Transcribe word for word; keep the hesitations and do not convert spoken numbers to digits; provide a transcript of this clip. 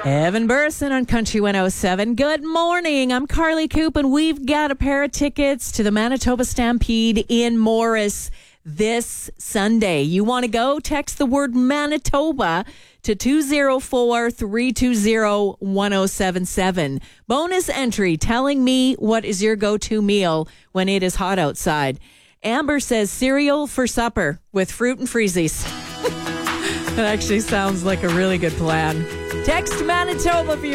Evan Burson on Country one oh seven. Good morning. I'm Carly Coop, and we've got a pair of tickets to the Manitoba Stampede in Morris this Sunday. You want to go? Text the word Manitoba to two oh four, three two oh, one oh seven seven. Bonus entry telling me what is your go-to meal when it is hot outside. Amber says cereal for supper with fruit and freezies. That actually sounds like a really good plan. Text Manitoba for your